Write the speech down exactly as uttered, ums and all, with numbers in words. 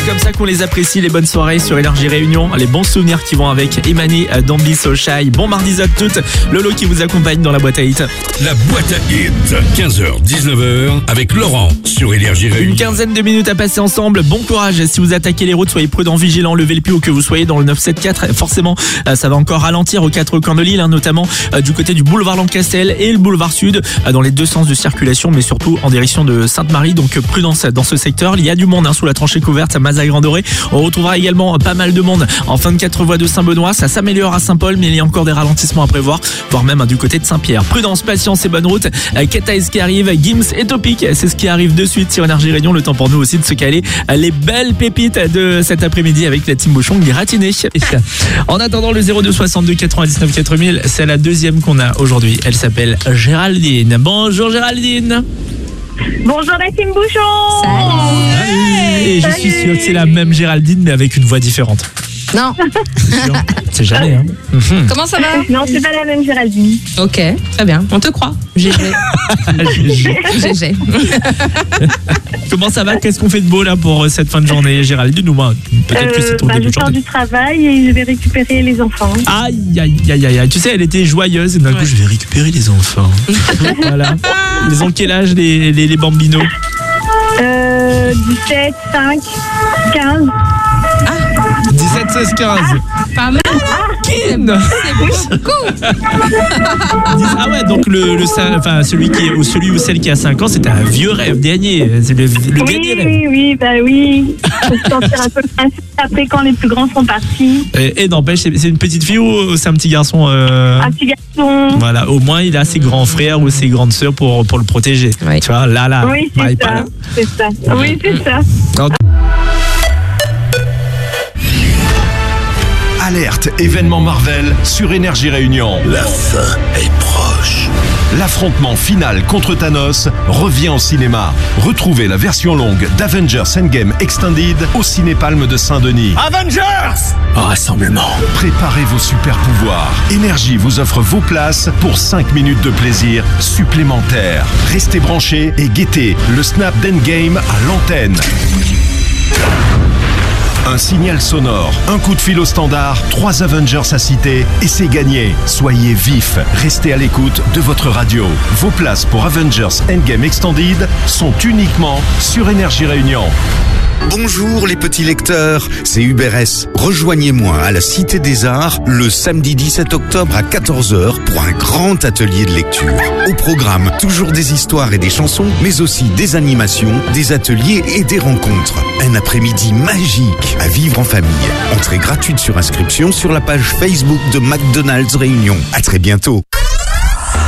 comme ça qu'on les apprécie, les bonnes soirées sur Énergie Réunion, les bons souvenirs qui vont avec émaner d'Don't Be So Shy. Bon mardi à toutes, Lolo qui vous accompagne dans la boîte à hits. La boîte à hits, quinze heures dix-neuf heures avec Laurent sur Énergie Réunion. Une quinzaine de minutes à passer ensemble, bon courage. Si vous attaquez les routes, soyez prudents, vigilants, levez le pied ou que vous soyez dans le neuf cent soixante-quatorze. Forcément, ça va encore ralentir aux quatre coins de l'île, hein, notamment euh, du côté du boulevard Lancastel et le boulevard Sud, euh, dans les deux sens de circulation, mais surtout en direction de Sainte-Marie. Donc euh, prudence dans ce secteur. Il y a du monde hein, sous la tranchée couverte à Mazarin-Grand-Doré. On retrouvera également pas mal de monde en fin de quatre voies de Saint-Benoît. Ça s'améliore à Saint-Paul, mais il y a encore des ralentissements à prévoir, voire même hein, du côté de Saint-Pierre. Prudence, patience et bonne route. Euh, Keta ce qui arrive, Gims et Topic, c'est ce qui arrive de suite sur Énergie Réunion. Le temps pour nous aussi de se caler les belles pépites de cet après-midi avec la team Bouchon gratinée. En attendant, le zéro deux soixante-deux quatre-vingt-dix-neuf quatre mille, c'est la deuxième qu'on a aujourd'hui. Elle s'appelle Géraldine. Bonjour Géraldine. Bonjour la team Bouchon. Salut. Et je suis sûr que c'est la même Géraldine mais avec une voix différente. Non. C'est jamais, hein. Comment ça va? Non, c'est pas la même Géraldine. Ok, très bien. On te croit. G G. G G. Comment ça va? Qu'est-ce qu'on fait de beau là pour cette fin de journée, Géraldine? Ou moi, peut-être euh, que c'est ton bah, début de je sors journée. du travail et je vais récupérer les enfants. Aïe, aïe, aïe, aïe, aïe. Tu sais, elle était joyeuse et d'un coup, Ouais. je vais récupérer les enfants. Voilà. Ils ont quel âge, les, les, les bambinos? Euh, dix-sept, cinq, quinze. dix-sept, seize, quinze. Pas mal. Kin. C'est beaucoup. Ah ouais, donc le, le, enfin, celui, qui est, ou celui ou celle qui a cinq ans, c'était un vieux rêve dernier. C'est le, le Oui, dernier rêve. oui, oui, bah oui. Faut se sentir un peu princesse après quand les plus grands sont partis. Et, et n'empêche, c'est, c'est une petite fille ou c'est un petit garçon euh... Un petit garçon. Voilà, au moins il a ses grands frères ou ses grandes sœurs pour, pour le protéger. Oui. Tu vois, là, là. Oui, bah, il est c'est pas ça. là. C'est ça. Oui, c'est ça. Non. Alerte, événement Marvel sur Énergie Réunion. La fin est proche. L'affrontement final contre Thanos revient au cinéma. Retrouvez la version longue d'Avengers Endgame Extended au Cinépalme de Saint-Denis. Avengers! Rassemblement. Préparez vos super pouvoirs. Énergie vous offre vos places pour cinq minutes de plaisir supplémentaires. Restez branchés et guettez le snap d'Endgame à l'antenne. Un signal sonore, un coup de fil au standard, trois Avengers à citer et c'est gagné. Soyez vifs, restez à l'écoute de votre radio. Vos places pour Avengers Endgame Extended sont uniquement sur Énergie Réunion. Bonjour les petits lecteurs, c'est Hubert S. Rejoignez-moi à la Cité des Arts le samedi dix-sept octobre à quatorze heures pour un grand atelier de lecture. Au programme, toujours des histoires et des chansons, mais aussi des animations, des ateliers et des rencontres. Un après-midi magique à vivre en famille. Entrée gratuite sur inscription sur la page Facebook de McDonald's Réunion. À très bientôt.